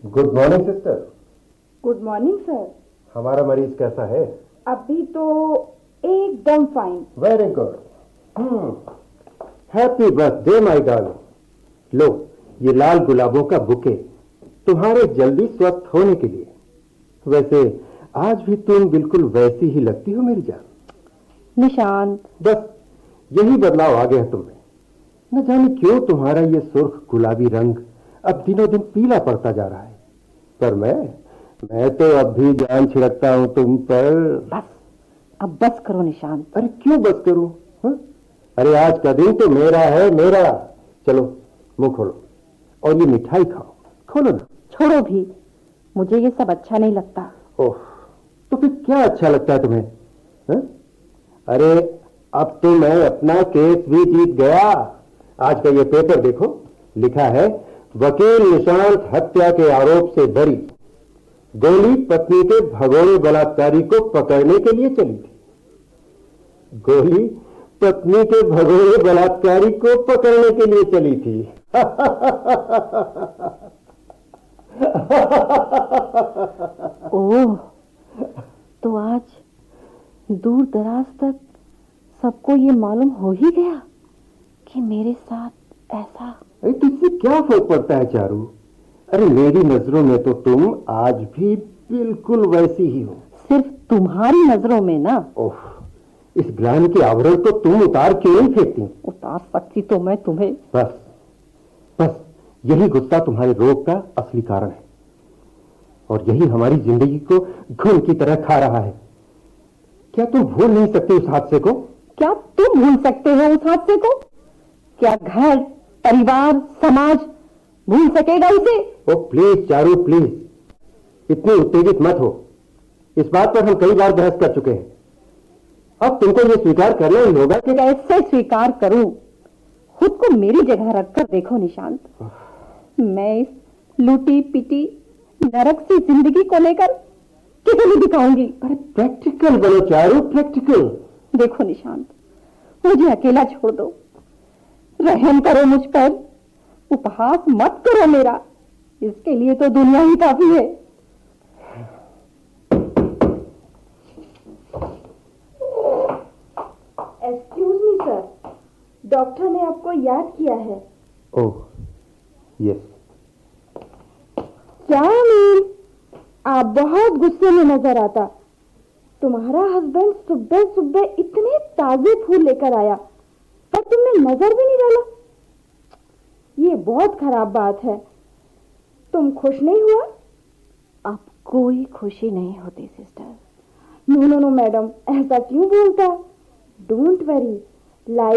Good morning sister. Good morning sir. हमारा मरीज कैसा है? अभी तो एकदम fine. Very good. Happy birthday my darling. लो, ये लाल गुलाबों का बुके तुम्हारे जल्दी स्वस्थ होने के लिए। वैसे आज भी तुम बिल्कुल वैसी ही लगती हो मेरी जान। निशांत, बस यही बदलाव आ गया तुम में। न जाने क्यों तुम्हारा ये सुर्ख गुलाबी रंग अब दिनों दिन पीला पड़ता जा रहा है। पर मैं तो अब भी जान छिड़कता हूं तुम पर। बस, अब बस करो निशांत। अरे क्यों बस करूं? हा? अरे आज का दिन तो मेरा है, मेरा। चलो मुंह खोलो और ये मिठाई खाओ। खोलो ना। छोड़ो भी, मुझे ये सब अच्छा नहीं लगता। ओह, तो फिर क्या अच्छा लगता है तुम्हें? हा? अरे अब तो मैं अपना केस भी जीत गया। आज का ये पेपर देखो, लिखा है वकील निशांत हत्या के आरोप से बरी। गोली पत्नी के भगोड़े बलात्कारी को पकड़ने के लिए चली थी। गोली पत्नी के भगोड़े बलात्कारी को पकड़ने के लिए चली थी। ओह, तो आज दूर दराज तक सबको ये मालूम हो ही गया कि मेरे साथ ऐसा। अरे तुझसे क्या फर्क पड़ता है चारू? अरे मेरी नजरों में तो तुम आज भी बिल्कुल वैसी ही हो। सिर्फ तुम्हारी नजरों में ना। ओह, इस ग्लानि के आवरण को तुम उतार क्यों नहीं फेंकती? उतार सकती तो मैं तुम्हें। बस बस, यही गुस्सा तुम्हारे रोग का असली कारण है और यही हमारी जिंदगी को घुन की तरह खा रहा है। क्या तुम भूल नहीं सकते उस हादसे को? क्या तुम भूल सकते हो उस हादसे को? क्या घर, परिवार, समाज भूल सकेगा उसे? ओ प्लीज चारू, प्लीज इतनी उत्तेजित मत हो। इस बात पर हम कई बार बहस कर चुके हैं। अब तुमको यह स्वीकार करना ही होगा कि कैसे स्वीकार करूं? खुद को मेरी जगह रखकर देखो निशांत। मैं इस लूटी पिटी नरक सी जिंदगी को लेकर किसे नहीं दिखाऊंगी? अरे प्रैक्टिकल बनो चारू, प्रैक्टिकल। देखो निशांत, मुझे अकेला छोड़ दो। रहम करो मुझ पर, उपहास मत करो मेरा। इसके लिए तो दुनिया ही काफी है। एक्सक्यूज मी सर, डॉक्टर ने आपको याद किया है। Oh yes. क्या अमीर, आप बहुत गुस्से में नजर आता। तुम्हारा हस्बैंड सुबह सुबह इतने ताजे फूल लेकर आया पर तुमने नजर भी नहीं डाला। ये बहुत खराब बात है। तुम खुश नहीं हुआ? अब कोई खुशी नहीं होती sister. No no no madam, ऐसा क्यों बोलता? Don't worry, life